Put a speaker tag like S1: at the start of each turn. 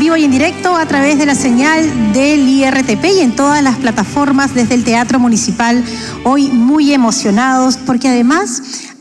S1: vivo y en directo a través de la señal del IRTP y en todas las plataformas desde el Teatro Municipal. Hoy muy emocionados porque además